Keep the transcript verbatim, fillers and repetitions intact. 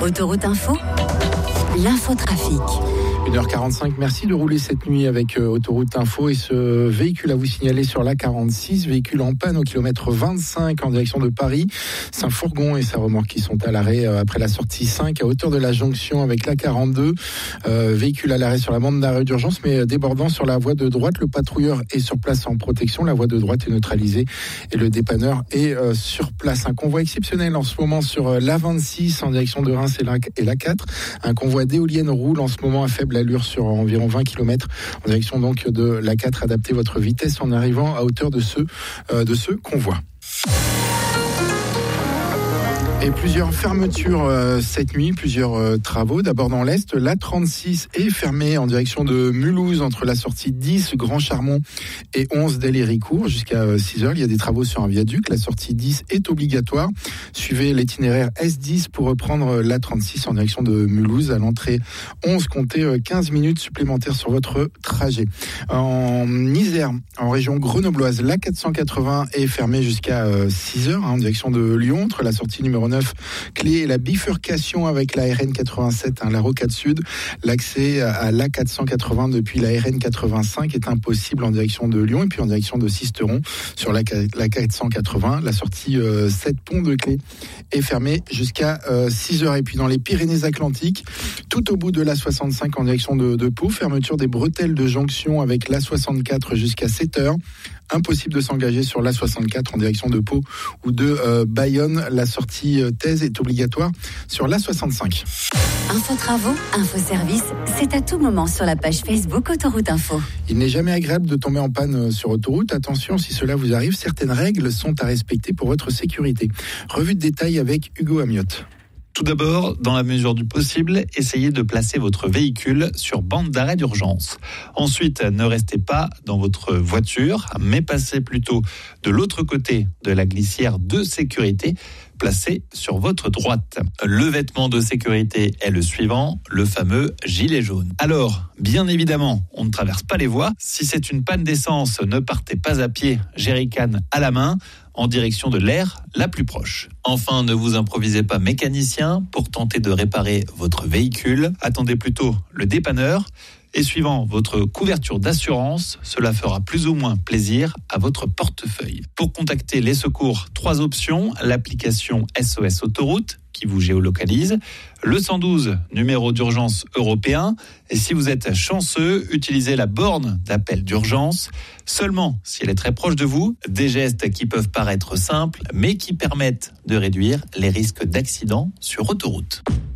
Autoroute Info, l'infotrafic. une heure quarante-cinq, merci de rouler cette nuit avec euh, Autoroute Info et ce véhicule à vous signaler sur l'A quarante-six, véhicule en panne au kilomètre vingt-cinq en direction de Paris. C'est un fourgon et sa remorque qui sont à l'arrêt euh, après la sortie cinq à hauteur de la jonction avec l'A quarante-deux. Euh, véhicule à l'arrêt sur la bande d'arrêt d'urgence mais débordant sur la voie de droite. Le patrouilleur est sur place en protection, la voie de droite est neutralisée et le dépanneur est euh, sur place. Un convoi exceptionnel en ce moment sur euh, l'A vingt-six en direction de Reims et l'A, et l'A quatre. Un convoi d'éoliennes roule en ce moment à faible allure sur environ vingt kilomètres en direction donc de l'A quatre. Adaptez votre vitesse en arrivant à hauteur de ce, euh, de ce convoi. Et plusieurs fermetures euh, cette nuit, plusieurs euh, travaux. D'abord dans l'Est, l'A trente-six est fermée en direction de Mulhouse entre la sortie dix, Grand Charmont et onze d'Elle-et-Ricourt jusqu'à euh, six heures. Il y a des travaux sur un viaduc. La sortie dix est obligatoire. Suivez l'itinéraire S dix pour reprendre l'A trente-six en direction de Mulhouse. À l'entrée onze, comptez euh, quinze minutes supplémentaires sur votre trajet. En Isère, en région grenobloise, l'A quatre cent quatre-vingts est fermée jusqu'à euh, six heures hein, en direction de Lyon entre la sortie numéro neuf clé et la bifurcation avec la R N quatre-vingt-sept, hein, la rocade sud. L'accès à l'A quatre cent quatre-vingts depuis la R N quatre-vingt-cinq est impossible en direction de Lyon et puis en direction de Sisteron sur la, la quatre cent quatre-vingts. La sortie euh, sept pont de Clé est fermée jusqu'à euh, six heures. Et puis dans les Pyrénées-Atlantiques, tout au bout de l'A soixante-cinq en direction de, de Pau, fermeture des bretelles de jonction avec l'A soixante-quatre jusqu'à sept heures. Impossible de s'engager sur l'A soixante-quatre en direction de Pau ou de euh, Bayonne. La sortie euh, thèse est obligatoire sur l'A soixante-cinq. Info travaux, info service, c'est à tout moment sur la page Facebook Autoroute Info. Il n'est jamais agréable de tomber en panne sur autoroute. Attention, si cela vous arrive, certaines règles sont à respecter pour votre sécurité. Revue de détail avec Hugo Amiotte. Tout d'abord, dans la mesure du possible, essayez de placer votre véhicule sur bande d'arrêt d'urgence. Ensuite, ne restez pas dans votre voiture, mais passez plutôt de l'autre côté de la glissière de sécurité, placée sur votre droite. Le vêtement de sécurité est le suivant, le fameux gilet jaune. Alors, bien évidemment, on ne traverse pas les voies. Si c'est une panne d'essence, ne partez pas à pied, jerrycan à la main, en direction de l'aire la plus proche. Enfin, ne vous improvisez pas mécanicien pour tenter de réparer votre véhicule. Attendez plutôt le dépanneur. Et suivant votre couverture d'assurance, cela fera plus ou moins plaisir à votre portefeuille. Pour contacter les secours, trois options. L'application S O S Autoroute qui vous géolocalise, le cent douze, numéro d'urgence européen. Et si vous êtes chanceux, utilisez la borne d'appel d'urgence. Seulement si elle est très proche de vous, des gestes qui peuvent paraître simples, mais qui permettent de réduire les risques d'accidents sur autoroute.